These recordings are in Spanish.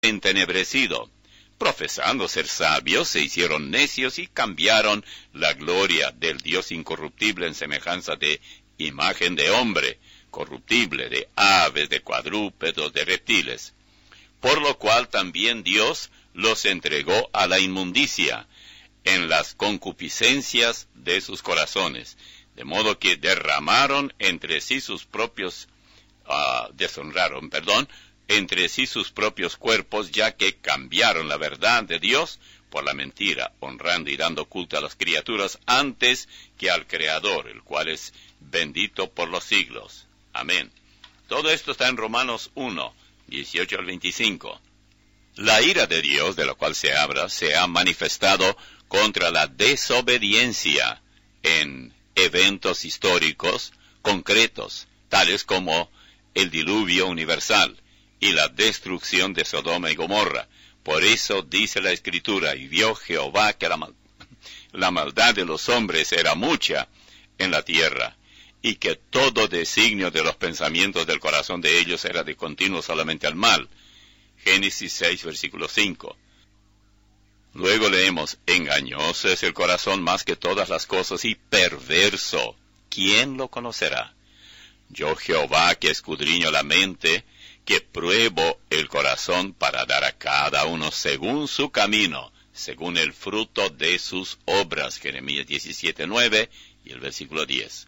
entenebrecido. Profesando ser sabios, se hicieron necios y cambiaron la gloria del Dios incorruptible en semejanza de imagen de hombre, corruptible, de aves, de cuadrúpedos, de reptiles. Por lo cual también Dios los entregó a la inmundicia, en las concupiscencias de sus corazones, de modo que deshoraron entre sí sus propios cuerpos, ya que cambiaron la verdad de Dios por la mentira, honrando y dando culto a las criaturas antes que al Creador, el cual es bendito por los siglos. Amén. Todo esto está en Romanos 1, 18 al 25. La ira de Dios, de la cual se habla, se ha manifestado contra la desobediencia en eventos históricos concretos, tales como el diluvio universal y la destrucción de Sodoma y Gomorra. Por eso dice la Escritura, y vio Jehová que la maldad de los hombres era mucha en la tierra, y que todo designio de los pensamientos del corazón de ellos era de continuo solamente al mal. Génesis 6, versículo 5. Luego leemos, engañoso es el corazón más que todas las cosas y perverso. ¿Quién lo conocerá? Yo Jehová que escudriño la mente, que pruebo el corazón para dar a cada uno según su camino, según el fruto de sus obras. Jeremías 17, 9 y el versículo 10.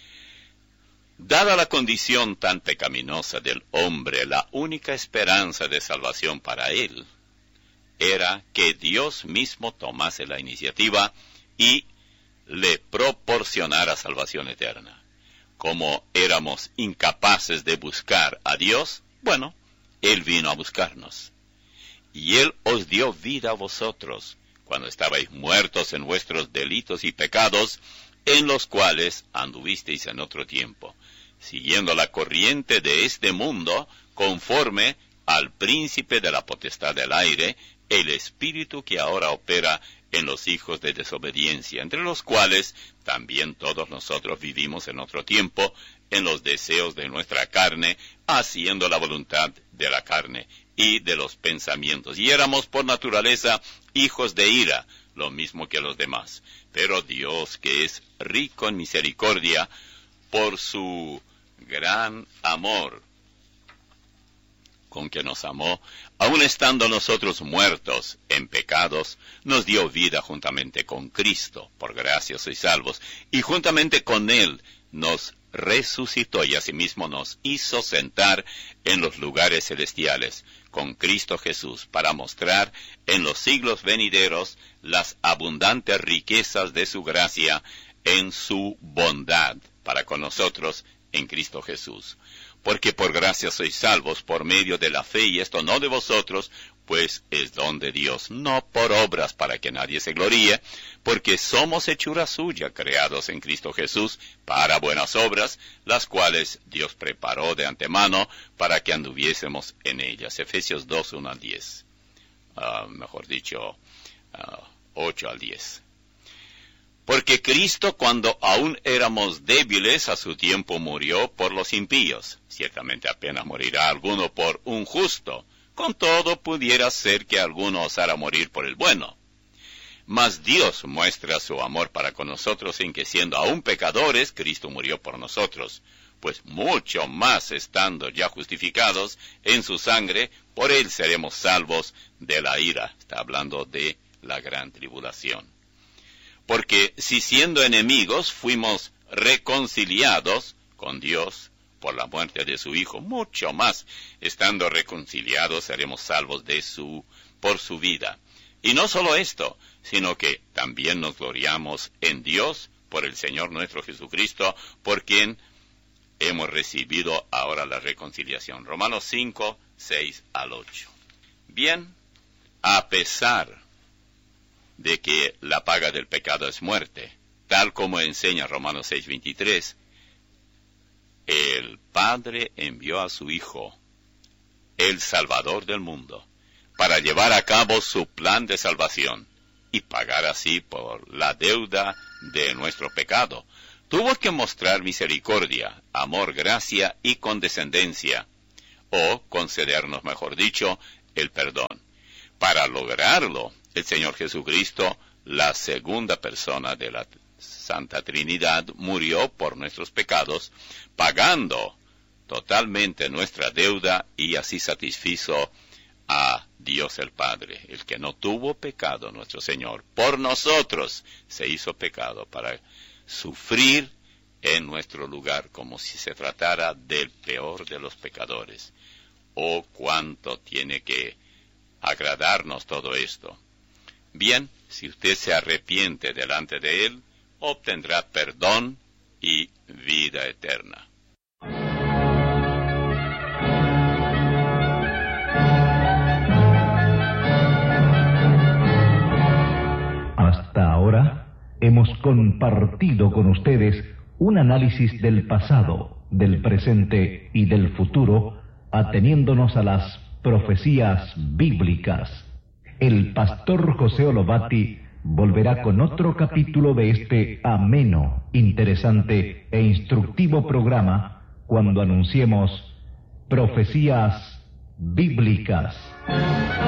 Dada la condición tan pecaminosa del hombre, la única esperanza de salvación para él era que Dios mismo tomase la iniciativa y le proporcionara salvación eterna. Como éramos incapaces de buscar a Dios, bueno, Él vino a buscarnos. Y Él os dio vida a vosotros, cuando estabais muertos en vuestros delitos y pecados, en los cuales anduvisteis en otro tiempo, siguiendo la corriente de este mundo, conforme al príncipe de la potestad del aire, el espíritu que ahora opera en los hijos de desobediencia, entre los cuales también todos nosotros vivimos en otro tiempo, en los deseos de nuestra carne, haciendo la voluntad de la carne y de los pensamientos. Y éramos por naturaleza hijos de ira, lo mismo que los demás. Pero Dios, que es rico en misericordia, por su gran amor con que nos amó, aun estando nosotros muertos en pecados, nos dio vida juntamente con Cristo. Por gracia sois salvos, y juntamente con Él nos resucitó y asimismo nos hizo sentar en los lugares celestiales con Cristo Jesús, para mostrar en los siglos venideros las abundantes riquezas de su gracia en su bondad para con nosotros en Cristo Jesús. Porque por gracia sois salvos por medio de la fe, y esto no de vosotros, pues es don de Dios, no por obras para que nadie se gloríe, porque somos hechura suya, creados en Cristo Jesús, para buenas obras, las cuales Dios preparó de antemano para que anduviésemos en ellas. Efesios 2, 1 al 10. 8 al 10. Porque Cristo, cuando aún éramos débiles, a su tiempo murió por los impíos. Ciertamente apenas morirá alguno por un justo. Con todo pudiera ser que alguno osara morir por el bueno. Mas Dios muestra su amor para con nosotros en que, siendo aún pecadores, Cristo murió por nosotros. Pues mucho más estando ya justificados en su sangre, por él seremos salvos de la ira. Está hablando de la gran tribulación. Porque si siendo enemigos fuimos reconciliados con Dios por la muerte de su Hijo, mucho más estando reconciliados seremos salvos por su vida. Y no solo esto, sino que también nos gloriamos en Dios por el Señor nuestro Jesucristo, por quien hemos recibido ahora la reconciliación. Romanos 5, 6 al 8. Bien, a pesar de que la paga del pecado es muerte, tal como enseña Romanos 6, 23, el Padre envió a su Hijo, el Salvador del mundo, para llevar a cabo su plan de salvación y pagar así por la deuda de nuestro pecado. Tuvo que mostrar misericordia, amor, gracia y condescendencia, o concedernos, mejor dicho, el perdón. Para lograrlo, el Señor Jesucristo, la segunda persona de la Santa Trinidad, murió por nuestros pecados, pagando totalmente nuestra deuda y así satisfizo a Dios el Padre, el que no tuvo pecado, nuestro Señor. Por nosotros se hizo pecado para sufrir en nuestro lugar como si se tratara del peor de los pecadores. Oh, cuánto tiene que agradarnos todo esto. Bien, si usted se arrepiente delante de Él, obtendrá perdón y vida eterna. Hasta ahora hemos compartido con ustedes un análisis del pasado, del presente y del futuro, ateniéndonos a las profecías bíblicas. El pastor José Olobati volverá con otro capítulo de este ameno, interesante e instructivo programa cuando anunciemos Profecías Bíblicas.